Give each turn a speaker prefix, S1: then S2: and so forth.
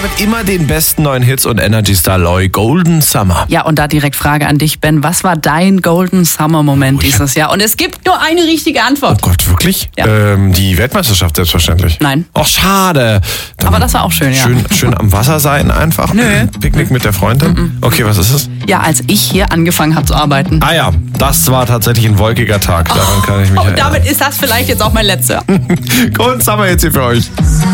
S1: mit immer den besten neuen Hits und Energy Star Loy, Golden Summer.
S2: Ja, und da direkt Frage an dich, Ben. Was war dein Golden Summer Moment dieses Jahr? Und es gibt nur eine richtige Antwort.
S1: Oh Gott, wirklich?
S2: Ja.
S1: Die Weltmeisterschaft selbstverständlich.
S2: Nein.
S1: Ach, schade. Dann
S2: Aber das war auch schön, ja.
S1: Schön am Wasser sein einfach.
S2: Nö.
S1: Picknick mit der Freundin. Okay, was ist es?
S2: Ja, als ich hier angefangen habe zu arbeiten.
S1: Ah ja, das war tatsächlich ein wolkiger Tag. Daran kann ich mich
S2: Und
S1: erinnern.
S2: damit ist das vielleicht jetzt auch mein letzter.
S1: Golden Summer jetzt hier für euch.